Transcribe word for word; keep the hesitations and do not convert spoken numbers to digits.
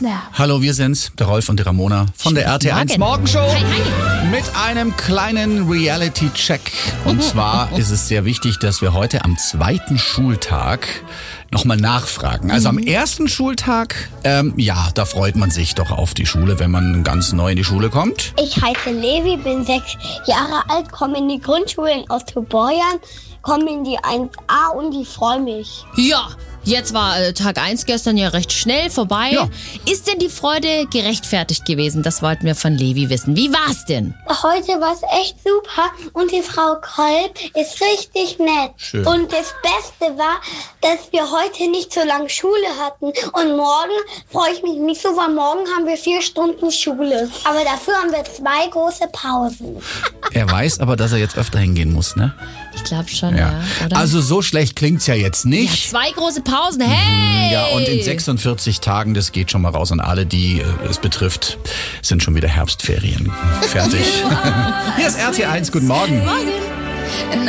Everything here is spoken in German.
Snap. Hallo, wir sind's, der Rolf und die Ramona von der R T eins Morgenshow Hi, hi. mit einem kleinen Reality-Check. Und zwar ist es sehr wichtig, dass wir heute am zweiten Schultag nochmal nachfragen. Also am ersten Schultag, ähm, ja, da freut man sich doch auf die Schule, wenn man ganz neu in die Schule kommt. Ich heiße Levi, bin sechs Jahre alt, komme in die Grundschule in Osthoborjan, komme in die eins a und ich freue mich. Ja, jetzt war äh, Tag eins gestern ja recht schnell vorbei. Ja. Ist denn die Freude gerechtfertigt gewesen? Das wollten wir von Levi wissen. Wie war's denn? Heute war es echt super und die Frau Kolb ist richtig nett. Schön. Und das Beste war, dass wir heute nicht so lange Schule hatten. Und morgen freue ich mich nicht so, weil morgen haben wir vier Stunden Schule. Aber dafür haben wir zwei große Pausen. Er weiß aber, dass er jetzt öfter hingehen muss, ne? Ich glaube schon, ja. Ja. oder? Also so schlecht klingt's ja jetzt ja, nicht. zwei große Pausen. Hey! Ja, und in sechsundvierzig Tagen, das geht schon mal raus an alle, die äh, es betrifft, sind schon wieder Herbstferien. Fertig. Hier ist R T eins, guten Morgen. Morgen.